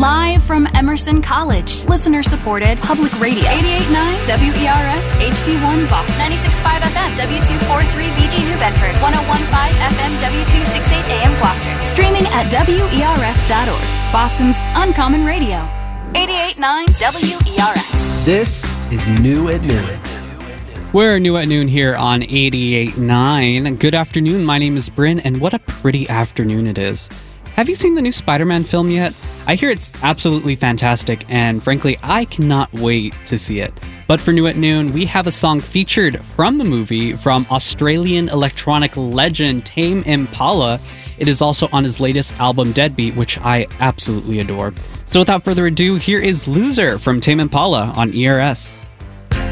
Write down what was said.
Live from Emerson College, listener-supported public radio. 88.9 WERS HD1 Boston. 96.5 FM W243BG New Bedford. 101.5 FM W268 AM Gloucester. Streaming at WERS.org. Boston's Uncommon Radio. 88.9 WERS. This is New at Noon. We're New at Noon here on 88.9. Good afternoon, my name is Bryn, and what a pretty afternoon it is. Have you seen the new Spider-Man film yet? I hear it's absolutely fantastic, and frankly, I cannot wait to see it. But for New at Noon, we have a song featured from the movie from Australian electronic legend Tame Impala. It is also on his latest album, Deadbeat, which I absolutely adore. So without further ado, here is Loser from Tame Impala on ERS.